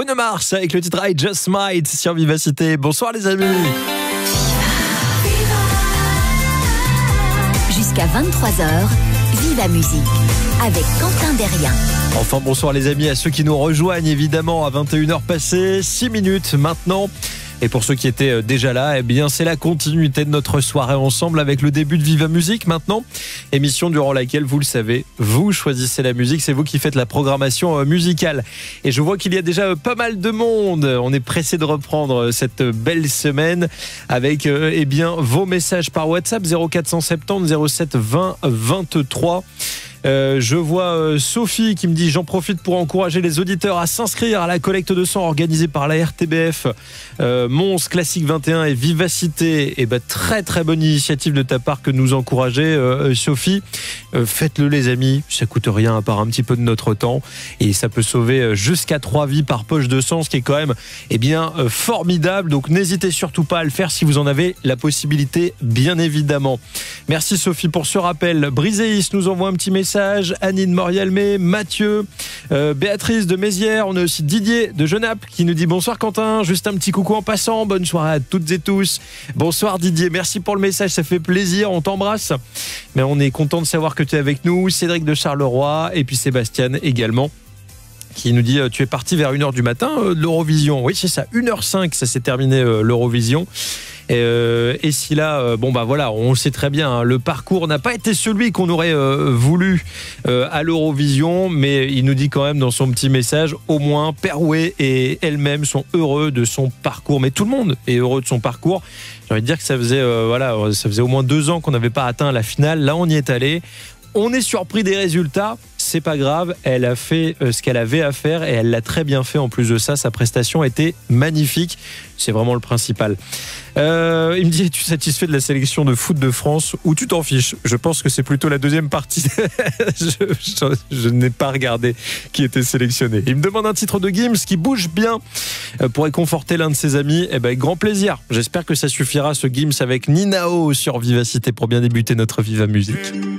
Bruno Mars avec le titre I Just Might sur Vivacité. Bonsoir les amis. Jusqu'à 23h, Viva Musique avec Quentin Derrien. Enfin bonsoir les amis à ceux qui nous rejoignent évidemment à 21h passées, 6 minutes maintenant. Et pour ceux qui étaient déjà là, eh bien c'est la continuité de notre soirée ensemble avec le début de Viva Musique maintenant. Émission durant laquelle, vous le savez, vous choisissez la musique, c'est vous qui faites la programmation musicale. Et je vois qu'il y a déjà pas mal de monde. On est pressé de reprendre cette belle semaine avec eh bien vos messages par WhatsApp 0470 07 20 23. Je vois Sophie qui me dit: j'en profite pour encourager les auditeurs à s'inscrire à la collecte de sang organisée par la RTBF, Mons, Classique 21 et Vivacité. Et très très bonne initiative de ta part que de nous encourager, Sophie. Faites-le les amis, ça coûte rien à part un petit peu de notre temps et ça peut sauver jusqu'à 3 vies par poche de sang, ce qui est quand même formidable. Donc n'hésitez surtout pas à le faire si vous en avez la possibilité, bien évidemment. Merci Sophie pour ce rappel. Briséis nous envoie un petit message. Anine Morialmé, Mathieu, Béatrice de Mézières. On a aussi Didier de Genappe qui nous dit: bonsoir Quentin, juste un petit coucou en passant, bonne soirée à toutes et tous. Bonsoir Didier, merci pour le message, ça fait plaisir, on t'embrasse. Mais on est content de savoir que tu es avec nous. Cédric de Charleroi et puis Sébastien également qui nous dit: tu es parti vers 1h du matin de l'Eurovision. Oui c'est ça, 1h05 ça s'est terminé l'Eurovision. Et si là, voilà, on le sait très bien, hein, le parcours n'a pas été celui qu'on aurait voulu à l'Eurovision, mais il nous dit quand même dans son petit message, au moins Perouet et elle-même sont heureux de son parcours. Mais tout le monde est heureux de son parcours. J'ai envie de dire que ça faisait au moins 2 ans qu'on n'avait pas atteint la finale. Là, on y est allé. On est surpris des résultats. C'est pas grave, elle a fait ce qu'elle avait à faire et elle l'a très bien fait. En plus de ça, sa prestation était magnifique. C'est vraiment le principal. Il me dit: es-tu satisfait de la sélection de foot de France ou tu t'en fiches? Je pense que c'est plutôt la deuxième partie. je n'ai pas regardé qui était sélectionné. Il me demande un titre de Gims qui bouge bien pour réconforter l'un de ses amis. Avec grand plaisir. J'espère que ça suffira, ce Gims avec Ninao sur Vivacité pour bien débuter notre Viva Musique.